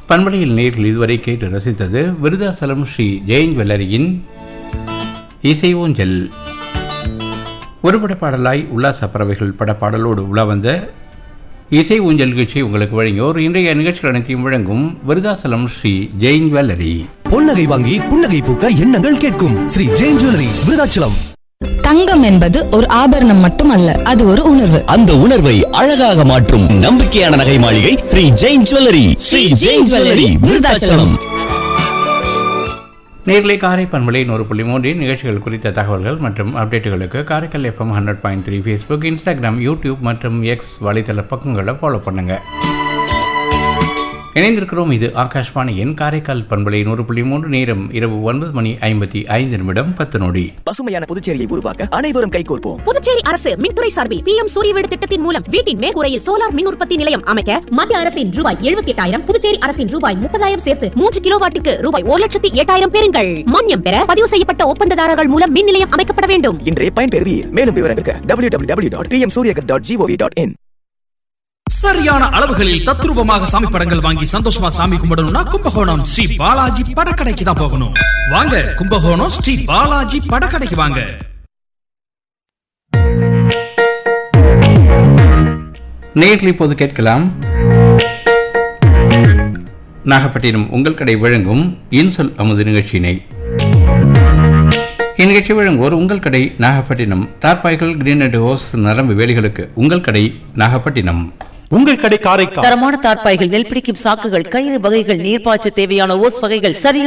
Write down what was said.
பண்பலையில் நேரில் இதுவரை கேட்டு ரசித்தது விருதாசலம் ஸ்ரீ ஜெயின் ஜுவல்லரியின் இசை ஊஞ்சல். ஒருபட பாடலாய் உல்லாச பறவைகள் பட பாடலோடு உலா வந்த இசை ஊஞ்சல் நிகழ்ச்சி உங்களுக்கு வழங்கியோர். இன்றைய நிகழ்ச்சிகள் அனைத்தையும் வழங்கும் விருதாசலம் ஸ்ரீ ஜெயின் ஜுவல்லரி. பொன்னகை வாங்கி புன்னகை பூக்க எண்ணங்கள் கேட்கும் ஸ்ரீ ஜெயின் ஜுவல்லரி, விருதாச்சலம். தங்கம் என்பது ஒரு ஆபரணம் மட்டுமல்ல, அது ஒரு உணர்வு. அந்த உணர்வை அழகாக மாற்றும் நம்பிக்கையான நகை மாளிகை ஸ்ரீ ஜெயின் ஜுவல்லரி. ஸ்ரீ ஜெயின் ஜுவல்லரி, விருதாச்சலம். நேர்களை காரை பண்பலை 100.3 நிகழ்ச்சிகள் குறித்த தகவல்கள் மற்றும் அப்டேட்டுகளுக்கு Karaikal FM 100.3 Facebook, Instagram, YouTube மற்றும் எக்ஸ் வலைத்தள பக்கங்களை ஃபாலோ பண்ணுங்க. இணைந்திருக்கிறோம். இது ஆகாஷ்வாணியின் காரைக்கால் பண்பலை 100.3. நேரம் இரவு 9:55 10 நொடி. பசுமையான புதுச்சேரியை உருவாக்க அனைவரும் கைகோர்ப்போம். புதுச்சேரி அரசு மின்துறை சார்பில் PM சூரிய வீடு திட்டத்தின் மூலம் வீட்டின் மேற்கூரையில் சோலார் மின் உற்பத்தி நிலையம் அமைக்க மத்திய அரசின் ரூபாய் 78,000, புதுச்சேரி அரசின் ரூபாய் 30,000 சேர்த்து 3 கிலோவாட்டுக்கு ரூபாய் 1,08,000 பெறுங்கள். மானியம் பெற பதிவு செய்யப்பட்ட ஒப்பந்ததாரர்கள் மூலம் மின் நிலையம் அமைக்கப்பட வேண்டும். இன்றைய பயன்பெறுவீர். மேலும் விவரங்களுக்கு www.pmsuryagar.gov.in. சரியான அளவுகளில் தத்ரூபமாக சாமி படங்கள் வாங்கி சந்தோஷமா சாமி கும்பிடணும்னா கும்பகோணம் ஸ்ரீ பாலாஜி படக்கடைக்கு தான் போகணும். வாங்க, கும்பகோணம் ஸ்ரீ பாலாஜி படக்கடைக்கு வாங்க. நேரில் இப்போது கேட்கலாம். நாகப்பட்டினம் உங்கள் கடை வழங்கும் இன்சொல் அமுது நிகழ்ச்சியினை. இந்நிகழ்ச்சி வழங்குவோர் உங்கள் கடை நாகப்பட்டினம். தார்பாய்கள், கிரீனட் ஹோஸ், நரம்பு வேலிகளுக்கு உங்கள் கடை நாகப்பட்டினம். உங்கள் கடை காரைக்கால். தரமான தார்பாய்கள், நெல் பிடிக்கும் சாக்குகள், கயிறு வகைகள், நீர்ப்பாய்ச்ச தேவையான ஓஸ் வகைகள், சரியான